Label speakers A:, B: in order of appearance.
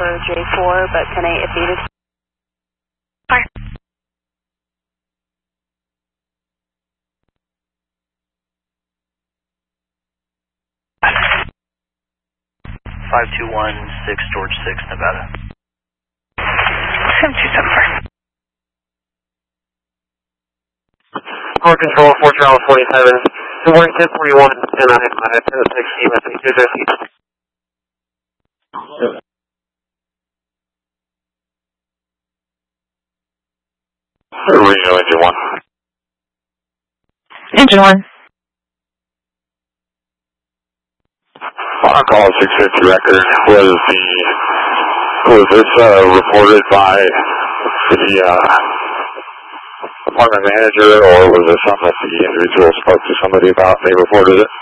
A: for J4, but 10-8 if needed.
B: Fire.
C: 5216 George 6, Nevada.
B: 7274.
D: Core Control, 4 Charles 47. Good morning, 1041, 10-9, 10-6, keep us, keep us, keep us.
E: Reno, Engine 1.
B: Engine 1.
E: On call 650 record, was this reported by the apartment manager, or was this something that the individual spoke to somebody about and they reported it?